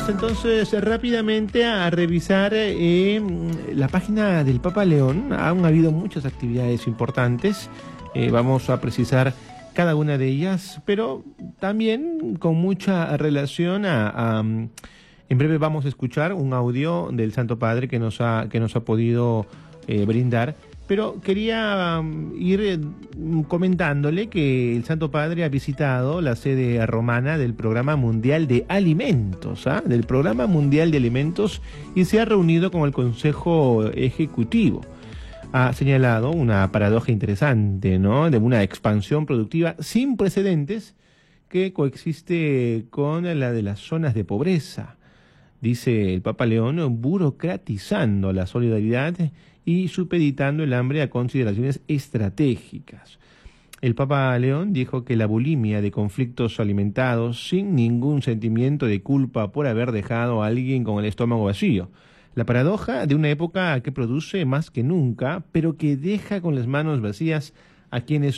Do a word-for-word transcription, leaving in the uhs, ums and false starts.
Vamos entonces rápidamente a revisar eh, la página del Papa León. Han habido muchas actividades importantes. Eh, vamos a precisar cada una de ellas, pero también con mucha relación a, a... En breve vamos a escuchar un audio del Santo Padre que nos ha, que nos ha podido eh, brindar. Pero quería um, ir eh, comentándole que el Santo Padre ha visitado la sede romana del Programa Mundial de Alimentos, ¿ah? del Programa Mundial de Alimentos, y se ha reunido con el Consejo Ejecutivo. Ha señalado una paradoja interesante, ¿no?, de una expansión productiva sin precedentes que coexiste con la de las zonas de pobreza. Dice el Papa León, burocratizando la solidaridad y supeditando el hambre a consideraciones estratégicas. El Papa León dijo que la bulimia de conflictos alimentados sin ningún sentimiento de culpa por haber dejado a alguien con el estómago vacío. La paradoja de una época que produce más que nunca, pero que deja con las manos vacías a quienes